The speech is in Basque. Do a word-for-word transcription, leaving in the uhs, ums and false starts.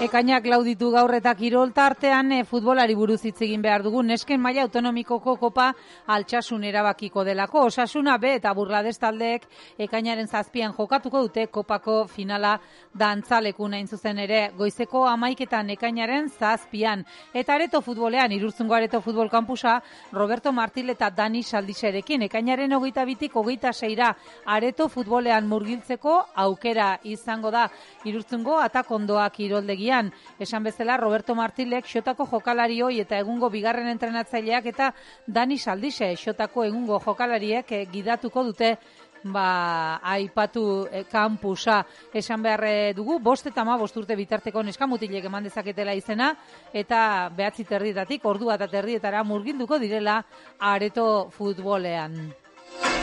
Ekainak lauditu gaur eta kirol tartean e, futbolari buruz hitz egin behar dugu. Nesken maila autonomikoko kopa Altsasun erabakiko delako. Osasuna B eta Burlades taldeek ekainaren zazpian jokatuko dute kopako finala dantzaleku nain zuzen ere. Goizeko hamaiketan ekainaren zazpian. Eta Areto futbolean, Irurzungo Areto futbol kampusa, Roberto Martil eta Dani Saldiserekin. Ekainaren hogeita bitik hogeita seira Areto futbolean murgiltzeko aukera izango da Irurzungo Atakondoa kiroldegian. Esan bezala, Roberto Martilek xotako jokalari hoi eta egungo bigarren entrenatzaileak eta Dani Saldise xotako egungo jokalariek eh, gidatuko dute ba, aipatu eh, kampusa. Esan behar dugu, bost eta ma bost urte bitarteko neskamutilek eman dezaketela izena eta behatzi terdietatik, ordua eta terdietara murgilduko direla Areto futbolean.